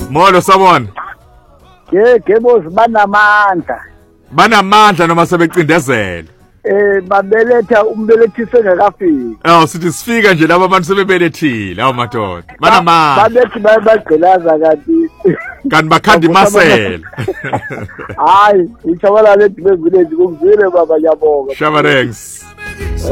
Molo sabona. Yebo banamandla. Banamandla noma sebecindezela. Babeletha umbelethisi engakafiki. Sithi sifika nje laba abantu sebebelethile awu madoda. Banamandla. Babethi bayagqilaza kanti. Kanti bakhanda imasela. Hayi, ichabala lethi bezile kungizile baba yabonga. Shabarengs.